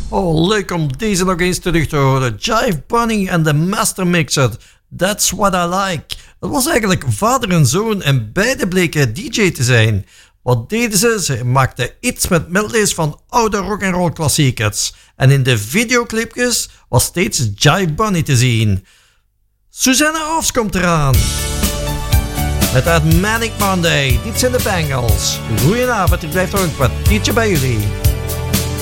Oh, leuk om deze nog eens terug te horen. Jive Bunny en de Master Mixer. That's what I like. Dat was eigenlijk vader en zoon en beide bleken DJ te zijn. Wat deden ze? Ze maakten iets met melodies van oude rock'n'roll klassiekers. En in de videoclipjes was steeds Jive Bunny te zien. Susanna Hoffs komt eraan. Met haar Manic Monday. Dit zijn de Bangles. Goedenavond, ik blijf nog een kwartiertje bij jullie.